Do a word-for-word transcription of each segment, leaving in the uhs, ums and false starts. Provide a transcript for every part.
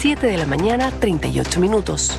siete de la mañana, treinta y ocho minutos.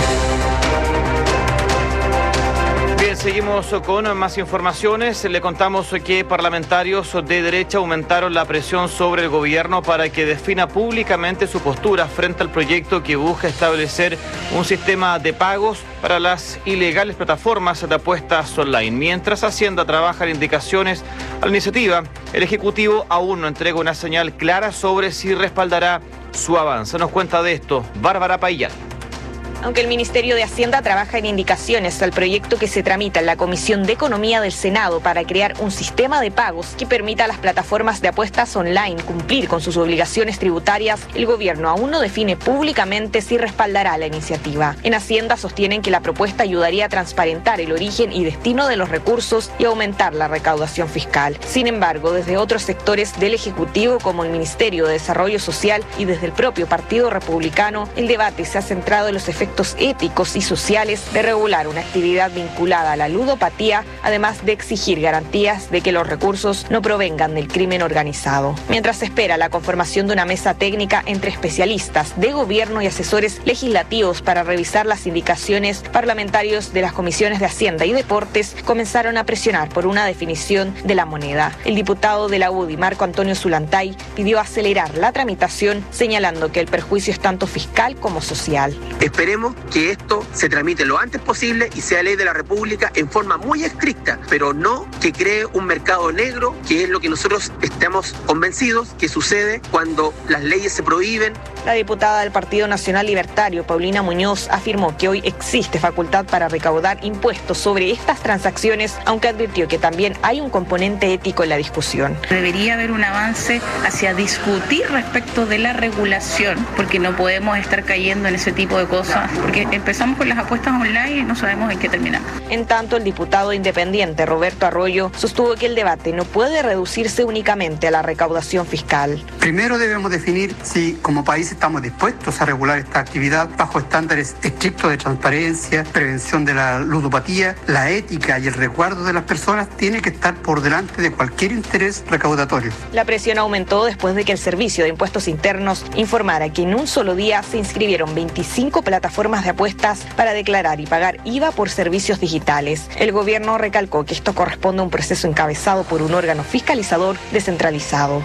Bien, seguimos con más informaciones. Le contamos que parlamentarios de derecha aumentaron la presión sobre el gobierno para que defina públicamente su postura frente al proyecto que busca establecer un sistema de pagos para las ilegales plataformas de apuestas online. Mientras Hacienda trabaja en indicaciones a la iniciativa, el Ejecutivo aún no entrega una señal clara sobre si respaldará su avance. Nos cuenta de esto Bárbara Payán. Aunque el Ministerio de Hacienda trabaja en indicaciones al proyecto que se tramita en la Comisión de Economía del Senado para crear un sistema de pagos que permita a las plataformas de apuestas online cumplir con sus obligaciones tributarias, el gobierno aún no define públicamente si respaldará la iniciativa. En Hacienda sostienen que la propuesta ayudaría a transparentar el origen y destino de los recursos y aumentar la recaudación fiscal. Sin embargo, desde otros sectores del Ejecutivo, como el Ministerio de Desarrollo Social y desde el propio Partido Republicano, el debate se ha centrado en los efectos éticos y sociales de regular una actividad vinculada a la ludopatía, además de exigir garantías de que los recursos no provengan del crimen organizado. Mientras se espera la conformación de una mesa técnica entre especialistas de gobierno y asesores legislativos para revisar las indicaciones, parlamentarios de las comisiones de Hacienda y Deportes comenzaron a presionar por una definición de la moneda. El diputado de la U D I, Marco Antonio Zulantay, pidió acelerar la tramitación, señalando que el perjuicio es tanto fiscal como social. Esperemos que esto se tramite lo antes posible y sea ley de la República en forma muy estricta, pero no que cree un mercado negro, que es lo que nosotros estamos convencidos que sucede cuando las leyes se prohíben. La diputada del Partido Nacional Libertario, Paulina Muñoz, afirmó que hoy existe facultad para recaudar impuestos sobre estas transacciones, aunque advirtió que también hay un componente ético en la discusión. Debería haber un avance hacia discutir respecto de la regulación, porque no podemos estar cayendo en ese tipo de cosas, porque empezamos con las apuestas online y no sabemos en qué terminamos. En tanto, el diputado independiente Roberto Arroyo sostuvo que el debate no puede reducirse únicamente a la recaudación fiscal. Primero debemos definir si como país estamos dispuestos a regular esta actividad bajo estándares estrictos de transparencia, prevención de la ludopatía. La ética y el resguardo de las personas tiene que estar por delante de cualquier interés recaudatorio. La presión aumentó después de que el Servicio de Impuestos Internos informara que en un solo día se inscribieron veinticinco plataformas de apuestas para declarar y pagar I V A por servicios digitales. El gobierno recalcó que esto corresponde a un proceso encabezado por un órgano fiscalizador descentralizado.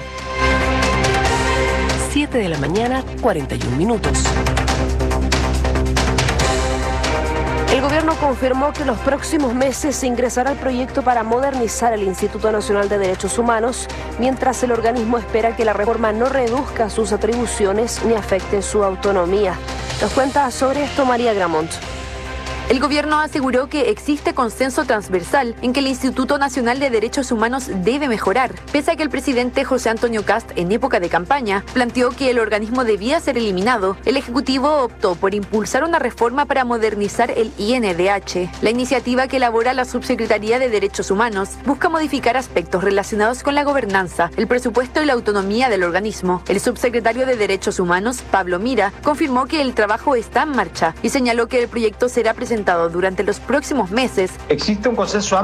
siete de la mañana, cuarenta y un minutos. El gobierno confirmó que los próximos meses se ingresará el proyecto para modernizar el Instituto Nacional de Derechos Humanos, mientras el organismo espera que la reforma no reduzca sus atribuciones ni afecte su autonomía. Nos cuenta sobre esto María Gramont. El gobierno aseguró que existe consenso transversal en que el Instituto Nacional de Derechos Humanos debe mejorar, pese a que el presidente José Antonio Kast, en época de campaña, planteó que el organismo debía ser eliminado. El Ejecutivo optó por impulsar una reforma para modernizar el I N D H. La iniciativa que elabora la Subsecretaría de Derechos Humanos busca modificar aspectos relacionados con la gobernanza, el presupuesto y la autonomía del organismo. El subsecretario de Derechos Humanos, Pablo Mira, confirmó que el trabajo está en marcha y señaló que el proyecto será presentado durante los próximos meses. Existe un consenso